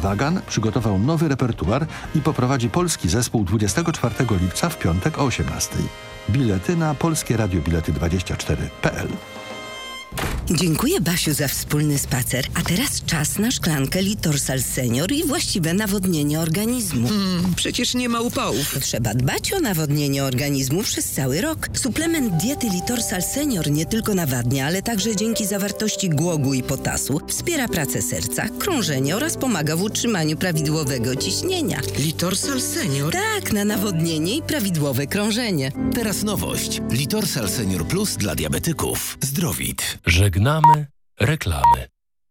Wagan przygotował nowy repertuar i poprowadzi polski zespół 24 lipca w piątek o 18:00. Bilety na polskierradiobilety24.pl. Dziękuję, Basiu, za wspólny spacer. A teraz czas na szklankę Litorsal Senior i właściwe nawodnienie organizmu. Przecież nie ma upałów. Trzeba dbać o nawodnienie organizmu przez cały rok. Suplement diety Litorsal Senior nie tylko nawadnia, ale także dzięki zawartości głogu i potasu wspiera pracę serca, krążenie oraz pomaga w utrzymaniu prawidłowego ciśnienia. Litorsal Senior? Tak, na nawodnienie i prawidłowe krążenie. Teraz nowość. Litorsal Senior Plus dla diabetyków. Zdrowit. Żegnamy reklamy.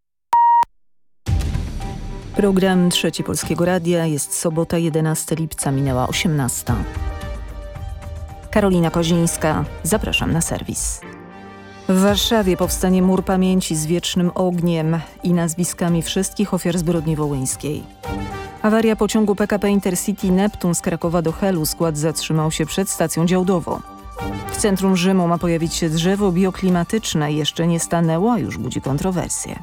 Program Trzeci Polskiego Radia. Jest sobota, 11 lipca, minęła 18:00. Karolina Kozińska. Zapraszam na serwis. W Warszawie powstanie mur pamięci z wiecznym ogniem i nazwiskami wszystkich ofiar zbrodni wołyńskiej. Awaria pociągu PKP Intercity Neptun z Krakowa do Helu. Skład zatrzymał się przed stacją Działdowo. W centrum Rzymu ma pojawić się drzewo bioklimatyczne. Jeszcze nie stanęło, a już budzi kontrowersje.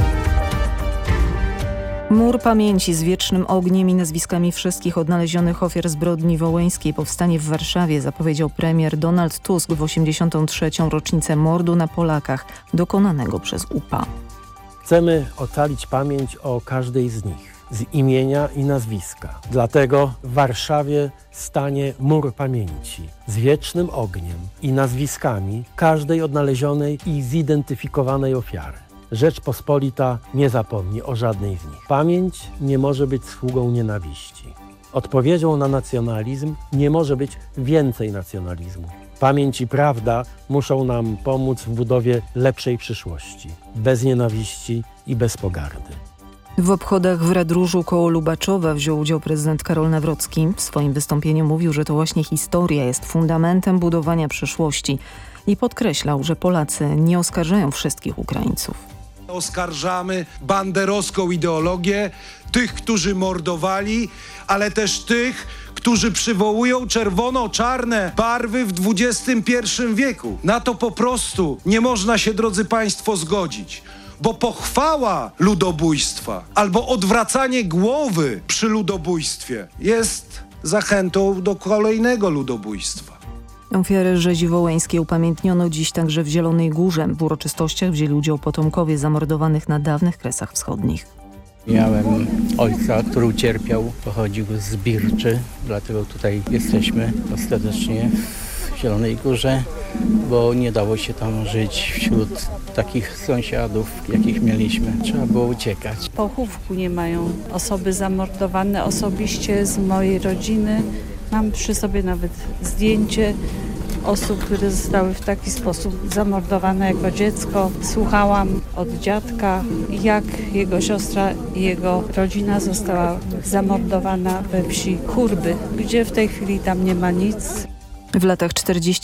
Mur pamięci z wiecznym ogniem i nazwiskami wszystkich odnalezionych ofiar zbrodni wołyńskiej powstanie w Warszawie, zapowiedział premier Donald Tusk w 83. rocznicę mordu na Polakach dokonanego przez UPA. Chcemy ocalić pamięć o każdej z nich, z imienia i nazwiska. Dlatego w Warszawie stanie mur pamięci z wiecznym ogniem i nazwiskami każdej odnalezionej i zidentyfikowanej ofiary. Rzeczpospolita nie zapomni o żadnej z nich. Pamięć nie może być sługą nienawiści. Odpowiedzią na nacjonalizm nie może być więcej nacjonalizmu. Pamięć i prawda muszą nam pomóc w budowie lepszej przyszłości, bez nienawiści i bez pogardy. W obchodach w Radróżu koło Lubaczowa wziął udział prezydent Karol Nawrocki. W swoim wystąpieniu mówił, że to właśnie historia jest fundamentem budowania przyszłości i podkreślał, że Polacy nie oskarżają wszystkich Ukraińców. Oskarżamy banderowską ideologię tych, którzy mordowali, ale też tych, którzy przywołują czerwono-czarne barwy w XXI wieku. Na to po prostu nie można się, drodzy Państwo, zgodzić. Bo pochwała ludobójstwa albo odwracanie głowy przy ludobójstwie jest zachętą do kolejnego ludobójstwa. Ofiary rzezi wołyńskiej upamiętniono dziś także w Zielonej Górze. W uroczystościach wzięli udział potomkowie zamordowanych na dawnych Kresach Wschodnich. Miałem ojca, który ucierpiał, pochodził z Birczy, dlatego tutaj jesteśmy ostatecznie w Zielonej Górze, bo nie dało się tam żyć wśród takich sąsiadów, jakich mieliśmy. Trzeba było uciekać. Pochówku nie mają osoby zamordowane osobiście z mojej rodziny. Mam przy sobie nawet zdjęcie osób, które zostały w taki sposób zamordowane jako dziecko. Słuchałam od dziadka, jak jego siostra i jego rodzina została zamordowana we wsi Kurby, gdzie w tej chwili tam nie ma nic. W latach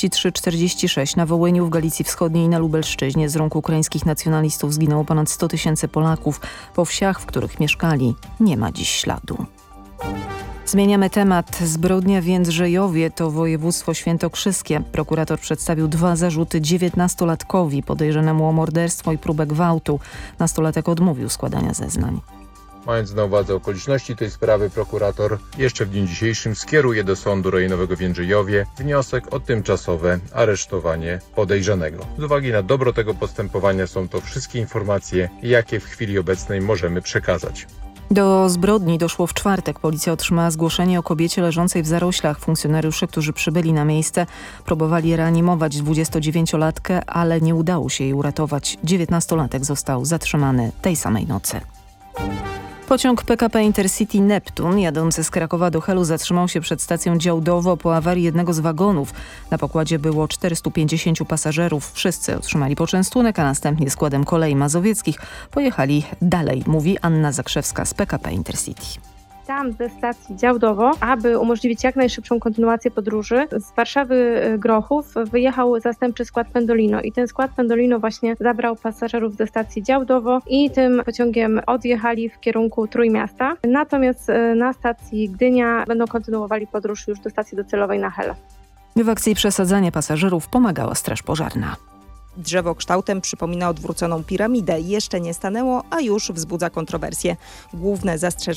43-46 na Wołyniu, w Galicji Wschodniej i na Lubelszczyźnie z rąk ukraińskich nacjonalistów zginęło ponad 100 000 Polaków. Po wsiach, w których mieszkali, nie ma dziś śladu. Zmieniamy temat. Zbrodnia w Jędrzejowie to województwo świętokrzyskie. Prokurator przedstawił 2 zarzuty 19-latkowi podejrzanemu o morderstwo i próbę gwałtu. Nastolatek odmówił składania zeznań. Mając na uwadze okoliczności tej sprawy, prokurator jeszcze w dniu dzisiejszym skieruje do Sądu Rejonowego w Jędrzejowie wniosek o tymczasowe aresztowanie podejrzanego. Z uwagi na dobro tego postępowania są to wszystkie informacje, jakie w chwili obecnej możemy przekazać. Do zbrodni doszło w czwartek. Policja otrzymała zgłoszenie o kobiecie leżącej w zaroślach. Funkcjonariusze, którzy przybyli na miejsce, próbowali reanimować 29-latkę, ale nie udało się jej uratować. 19-latek został zatrzymany tej samej nocy. Pociąg PKP Intercity Neptun jadący z Krakowa do Helu zatrzymał się przed stacją Działdowo po awarii jednego z wagonów. Na pokładzie było 450 pasażerów. Wszyscy otrzymali poczęstunek, a następnie składem kolei mazowieckich pojechali dalej, mówi Anna Zakrzewska z PKP Intercity. Tam ze stacji Działdowo, aby umożliwić jak najszybszą kontynuację podróży, z Warszawy Grochów wyjechał zastępczy skład Pendolino i ten skład Pendolino właśnie zabrał pasażerów ze stacji Działdowo i tym pociągiem odjechali w kierunku Trójmiasta. Natomiast na stacji Gdynia będą kontynuowali podróż już do stacji docelowej na Hel. W akcji przesadzania pasażerów pomagała Straż Pożarna. Drzewo kształtem przypomina odwróconą piramidę. Jeszcze nie stanęło, a już wzbudza kontrowersje. Główne zastrzeżenie